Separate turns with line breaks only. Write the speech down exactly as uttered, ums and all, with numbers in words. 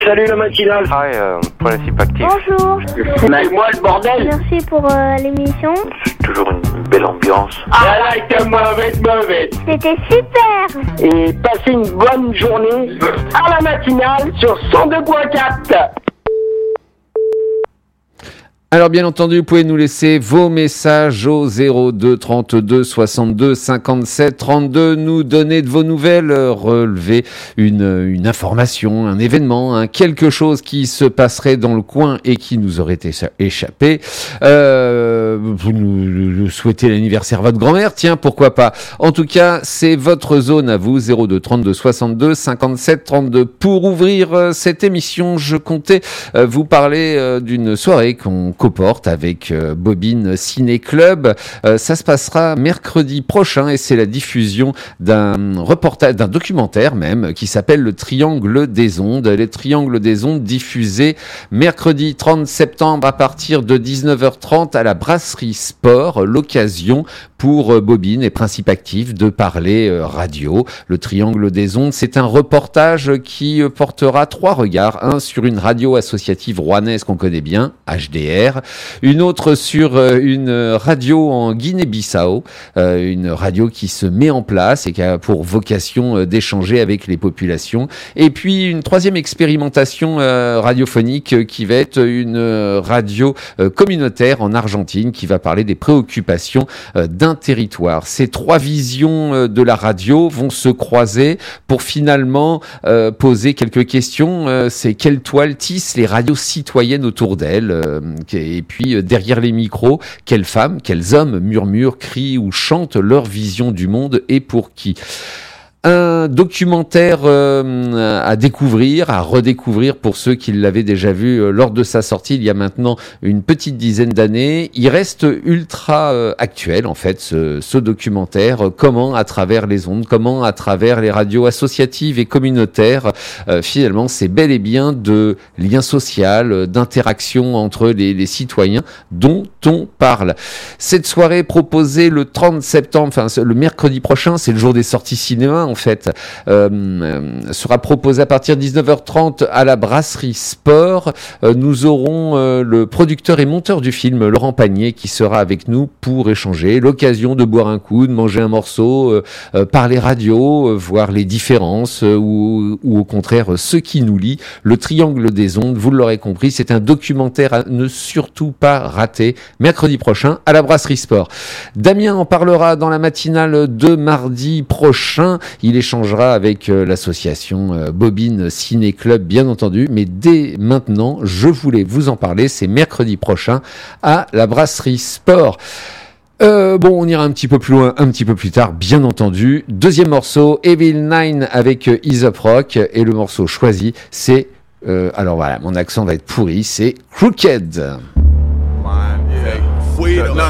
Salut la matinale.
Hi, euh, principe actif.
Bonjour.
Mais moi le bordel.
Merci pour euh, l'émission.
C'est toujours une belle ambiance.
Ah là, que mauvaise, mauvaise.
C'était super.
Et passez une bonne journée à la matinale sur cent deux point quatre.
Alors bien entendu, vous pouvez nous laisser vos messages au zéro deux trente-deux soixante-deux cinquante-sept trente-deux, nous donner de vos nouvelles, relever une, une information, un événement, hein, quelque chose qui se passerait dans le coin et qui nous aurait échappé. Euh, vous nous, nous souhaitez l'anniversaire de votre grand-mère, tiens, pourquoi pas. En tout cas, c'est votre zone à vous, zéro deux trente-deux soixante-deux cinquante-sept trente-deux. Pour ouvrir euh, cette émission, je comptais euh, vous parler euh, d'une soirée qu'on coporte avec euh, Bobine Ciné Club. Euh, ça se passera mercredi prochain et c'est la diffusion d'un reportage, d'un documentaire même, qui s'appelle Le Triangle des Ondes. Les Triangles des Ondes diffusés mercredi trente septembre à partir de dix-neuf heures trente à la Brasserie Sport. L'occasion pour euh, Bobine et Principe Actif de parler euh, radio. Le Triangle des Ondes, c'est un reportage qui euh, portera trois regards. Un sur une radio associative rouennaise qu'on connaît bien, H D R. Une autre sur euh, une radio en Guinée-Bissau, euh, une radio qui se met en place et qui a pour vocation euh, d'échanger avec les populations. Et puis une troisième expérimentation euh, radiophonique euh, qui va être une euh, radio euh, communautaire en Argentine qui va parler des préoccupations euh, d'un territoire. Ces trois visions euh, de la radio vont se croiser pour finalement euh, poser quelques questions. Euh, c'est quelle toile tissent les radios citoyennes autour d'elles euh, et puis euh, derrière les micros, quelles femmes, quels hommes murmurent, crient ou chantent leur vision du monde et pour qui. Un documentaire euh, à découvrir, à redécouvrir pour ceux qui l'avaient déjà vu euh, lors de sa sortie il y a maintenant une petite dizaine d'années. Il reste ultra euh, actuel en fait ce, ce documentaire. Comment à travers les ondes, comment à travers les radios associatives et communautaires, euh, finalement c'est bel et bien de lien social, d'interaction entre les, les citoyens dont on parle. Cette soirée proposée le trente septembre, enfin le mercredi prochain, c'est le jour des sorties cinéma. En fait, euh, sera proposé à partir de dix-neuf heures trente à la Brasserie Sport. Euh, nous aurons euh, le producteur et monteur du film, Laurent Pagnier, qui sera avec nous pour échanger. L'occasion de boire un coup, de manger un morceau, euh, euh, parler radio, euh, voir les différences euh, ou, ou au contraire ce qui nous lie. Le Triangle des Ondes, vous l'aurez compris, c'est un documentaire à ne surtout pas rater. Mercredi prochain à la Brasserie Sport. Damien en parlera dans la matinale de mardi prochain. Il échangera avec euh, l'association euh, Bobine Ciné Club, bien entendu. Mais dès maintenant, je voulais vous en parler. C'est mercredi prochain à la Brasserie Sport. Euh, bon, on ira un petit peu plus loin, un petit peu plus tard, bien entendu. Deuxième morceau, Evil Nine avec euh, Is Up Rock. Et le morceau choisi, c'est... Euh, alors voilà, mon accent va être pourri, c'est Crooked.
Mine, yeah. Weed, no,